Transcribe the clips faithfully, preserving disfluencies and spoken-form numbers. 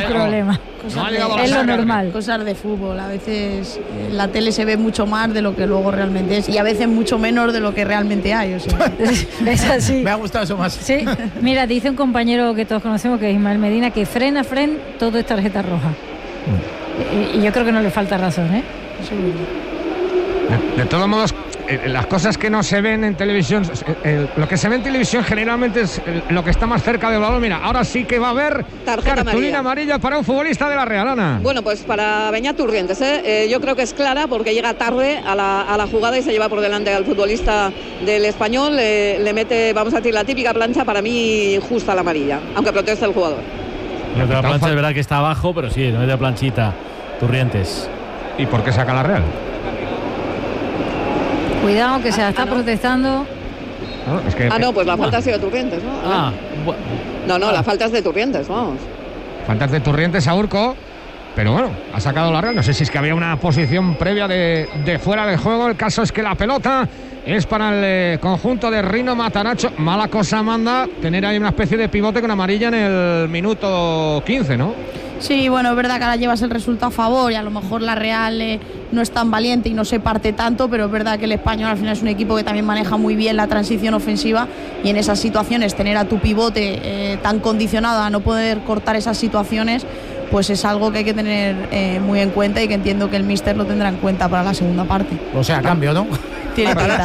problema. No ha llegado es la lo saca, normal. Cosas de fútbol. A veces en la tele se ve mucho más de lo que luego realmente es y a veces mucho menos de lo que realmente hay. O sea. Es así. Me ha gustado eso más. Sí. Mira, dice un compañero que todos conocemos, que es Ismael Medina, que frena, fren, todo es tarjeta roja. Mm. Y, y yo creo que no le falta razón, ¿eh? De, de todos modos, eh, las cosas que no se ven en televisión, eh, eh, lo que se ve en televisión generalmente es eh, lo que está más cerca del balón. Mira, ahora sí que va a haber tarjeta cartulina amarilla. amarilla para un futbolista de la Real, Ana. Bueno, pues para Beñat Turrientes, ¿eh? Eh, yo creo que es clara porque llega tarde a la, a la jugada y se lleva por delante al futbolista del Español, eh, le mete, vamos a decir, la típica plancha, para mí justa la amarilla, aunque protesta el jugador. Creo que la plancha es verdad que está abajo, pero sí, no mete planchita Turrientes. ¿Y por qué saca la Real? Cuidado que se la está ah, no. protestando. No, es que, ah, no, pues la falta ha sido de Turrientes, ¿no? Ah, bueno. No, no, la falta es de Turrientes, vamos. Faltas de Turrientes a Urco, pero bueno, ha sacado la Real. No sé si es que había una posición previa de, de fuera de juego. El caso es que la pelota es para el eh, conjunto de Rino Matarazzo. Mala cosa manda tener ahí una especie de pivote con amarilla en el minuto quince, ¿no? Sí, bueno, es verdad que ahora llevas el resultado a favor y a lo mejor la Real eh, no es tan valiente y no se parte tanto, pero es verdad que el Español al final es un equipo que también maneja muy bien la transición ofensiva y en esas situaciones tener a tu pivote eh, tan condicionado a no poder cortar esas situaciones, pues es algo que hay que tener eh, muy en cuenta y que entiendo que el míster lo tendrá en cuenta para la segunda parte. O sea, cambio, ¿no? Tiene pinta.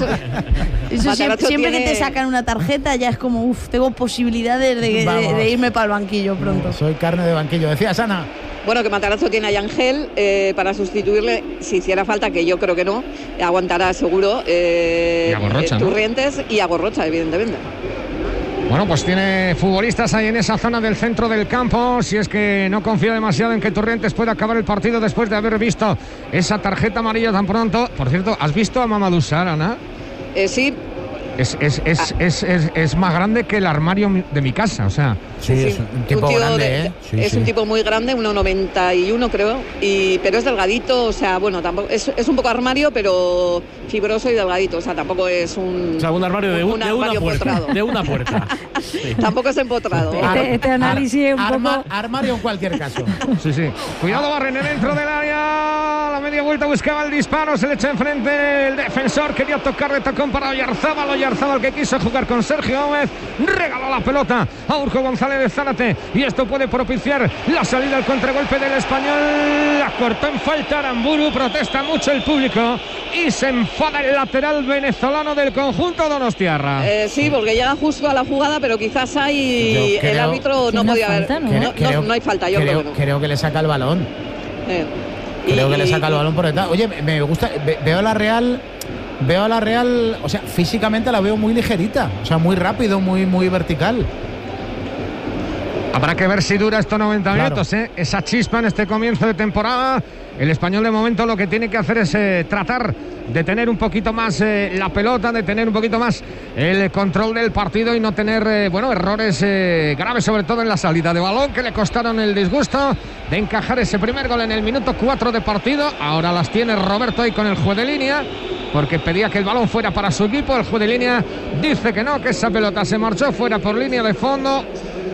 Eso siempre, siempre tiene... que te sacan una tarjeta ya es como, uff, tengo posibilidades de, de, de irme para el banquillo pronto. Soy carne de banquillo. Decías, Ana. Bueno, que Matarazzo tiene a Yangel eh, para sustituirle, si hiciera falta, que yo creo que no, aguantará seguro eh, y a Gorrocha, eh, Turrientes, ¿no? Y a Gorrocha, evidentemente. Bueno, pues tiene futbolistas ahí en esa zona del centro del campo. Si es que no confía demasiado en que Turrientes pueda acabar el partido después de haber visto esa tarjeta amarilla tan pronto. Por cierto, ¿has visto a Mamadou Sarr, Ana? Eh, sí. Es, es, es, ah. es, es, es más grande que el armario de mi casa, o sea. Sí, sí, es un tipo un grande, de, ¿eh? Sí, es sí. un tipo muy grande, uno noventa y uno creo, y, pero es delgadito, o sea, bueno, tampoco es, es un poco armario, pero fibroso y delgadito, o sea, tampoco es un... O sea, un armario de, un, un armario de una puerta. Empotrado. De una puerta. Sí. Tampoco es empotrado. Este, este análisis es un Arma, poco... Armario en cualquier caso. Sí, sí. Cuidado, Barrene dentro del área. La media vuelta buscaba el disparo, se le echa enfrente el defensor, quería tocar de tacón para Oyarzábal. Oyarzábal que quiso jugar con Sergio Gómez, regaló la pelota a Urco González de Zárate y esto puede propiciar la salida al contragolpe del Español. La cortó en falta Aramburu, protesta mucho el público y se enfada el lateral venezolano del conjunto donostiarra. Eh, sí, porque llega justo a la jugada, pero quizás hay creo, el árbitro no podía falta, haber. ¿no? No, creo, no, no hay falta, yo creo, creo que no. Creo que le saca el balón. Eh. Creo y, que le saca y, el balón por detrás. Oye, me gusta, veo a la Real, veo a la Real, o sea, físicamente la veo muy ligerita, o sea, muy rápido, muy, muy vertical. Habrá que ver si dura estos noventa claro. minutos, ¿eh? Esa chispa en este comienzo de temporada. El Español de momento lo que tiene que hacer es eh, tratar de tener un poquito más eh, la pelota, de tener un poquito más el control del partido y no tener, eh, bueno, errores eh, graves, sobre todo en la salida de balón, que le costaron el disgusto de encajar ese primer gol en el minuto cuatro de partido. Ahora las tiene Roberto ahí con el juez de línea, porque pedía que el balón fuera para su equipo. El juez de línea dice que no, que esa pelota se marchó fuera por línea de fondo.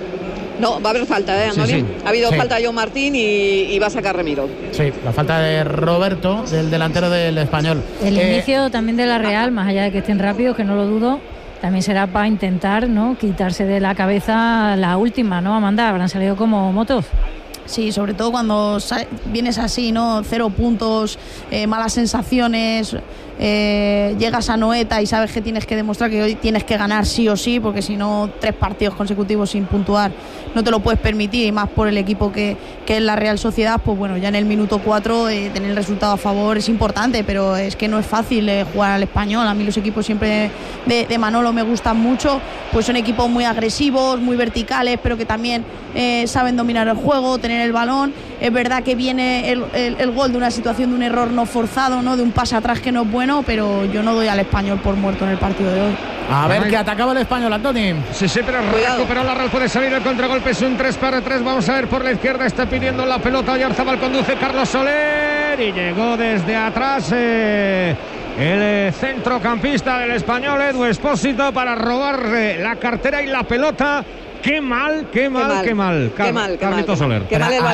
No, va a haber falta, ¿eh, Antonio? Sí, sí. Ha habido sí. falta de John Martín y, y va a sacar Remiro. Sí, la falta de Roberto, del delantero del Español. El eh, inicio también de la Real, más allá de que estén rápidos, que no lo dudo, también será para intentar, ¿no?, quitarse de la cabeza la última, ¿no? Amanda, habrán salido como motos. Sí, sobre todo cuando sale, vienes así, ¿no? Cero puntos, eh, malas sensaciones, eh, llegas a Noeta y sabes que tienes que demostrar que hoy tienes que ganar sí o sí, porque si no, tres partidos consecutivos sin puntuar no te lo puedes permitir, y más por el equipo que, que es la Real Sociedad. Pues bueno, ya en el minuto cuatro eh, tener el resultado a favor es importante, pero es que no es fácil eh, jugar al Español. A mí los equipos siempre de, de Manolo me gustan mucho, pues son equipos muy agresivos, muy verticales, pero que también eh, saben dominar el juego, tener el balón. Es verdad que viene el, el, el gol de una situación de un error no forzado, ¿no?, de un pase atrás que no es bueno, pero yo no doy al Español por muerto en el partido de hoy. A ver, que atacaba el Español, Antoni. Sí, sí, pero recuperó la Real, puede salir el contragolpe, es un tres para tres. Vamos a ver, por la izquierda está pidiendo la pelota Oyarzábal, conduce Carlos Soler y llegó desde atrás eh, el eh, centrocampista del Español, Edu Expósito, para robar eh, la cartera y la pelota. Qué mal, qué mal, qué mal, qué mal, qué mal, Carlito qué mal, Soler. Qué mal el